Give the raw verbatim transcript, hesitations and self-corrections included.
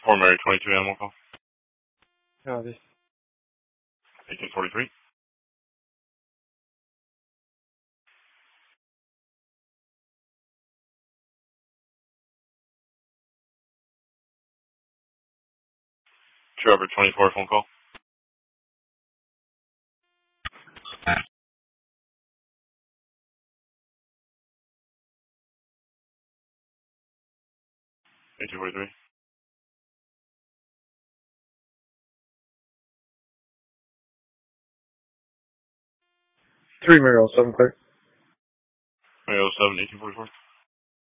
Four Mary twenty-two animal call. Copy. eighteen forty-three. Trevor twenty-four phone call. eighteen forty-three. Three Mary oh seven clear. Mary oh seven, eighteen forty-four.